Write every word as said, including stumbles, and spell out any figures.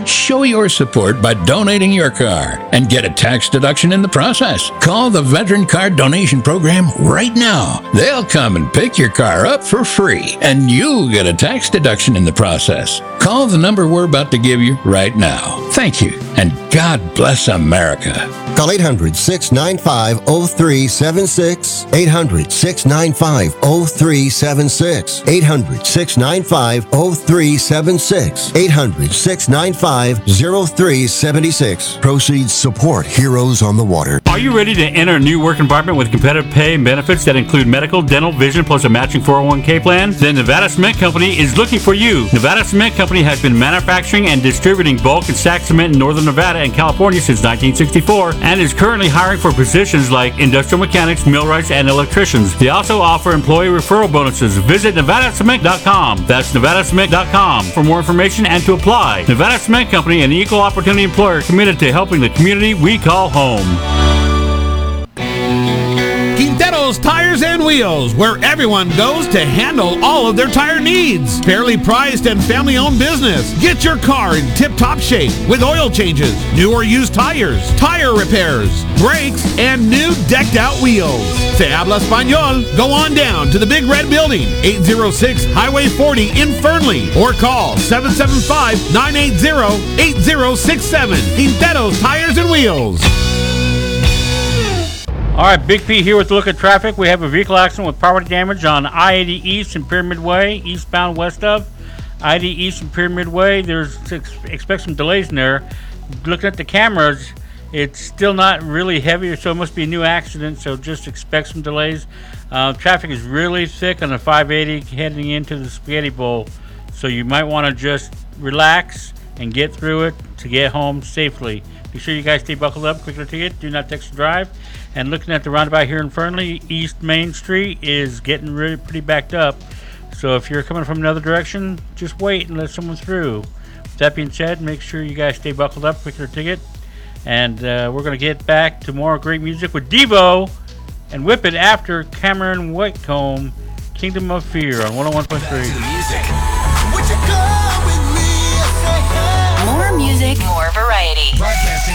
Show your support by donating your car and get a tax deduction in the process. Call the Veteran Car Donation Program right now. They'll come and pick your car up for free, and you'll get a tax deduction in the process. Call the number we're about to give you right now. Thank you, and God bless America. Call eight hundred, six nine five, oh three seven six. eight hundred, six nine five, oh three seven six. eight hundred, six nine five, oh three seven six. eight hundred, six nine five, oh three seven six. Proceeds support Heroes on the Water. Are you ready to enter a new work environment with competitive pay and benefits that include medical, dental, vision, plus a matching four oh one k plan? Then Nevada Cement Company is looking for you. Nevada Cement Company has been manufacturing and distributing bulk and stack cement in Northern Nevada and California since nineteen sixty-four and is currently hiring for positions like industrial mechanics, millwrights, and electricians. They also offer employee referral bonuses. Visit Nevada Cement dot com. That's Nevada Cement dot com for more information and to apply. Nevada Cement Company, an equal opportunity employer committed to helping the community we call home. Quintero's Tires and Wheels, where everyone goes to handle all of their tire needs. Fairly priced and family-owned business. Get your car in tip-top shape with oil changes, new or used tires, tire repairs, brakes, and new decked-out wheels. Se habla español. Go on down to the Big Red Building, eight oh six Highway forty in Fernley, or call seven seven five, nine eight zero, eight zero six seven. Quintero's Tires and Wheels. All right, Big P here with a look at traffic. We have a vehicle accident with property damage on I eighty East and Pyramid Way, eastbound west of I eighty East and Pyramid Way. There's expect some delays in there. Looking at the cameras, it's still not really heavy, so it must be a new accident, so just expect some delays. Uh, traffic is really thick on the five eighty heading into the Spaghetti Bowl, so you might want to just relax and get through it to get home safely. Be sure you guys stay buckled up. Quick ticket, do not text or drive. And looking at the roundabout here in Fernley, East Main Street is getting really pretty backed up. So if you're coming from another direction, just wait and let someone through. With that being said, make sure you guys stay buckled up. Quick ticket. And uh, we're going to get back to more great music with Devo and Whip It after Cameron Whitcomb, Kingdom of Fear on one oh one point three. More music, more variety. Broadcasting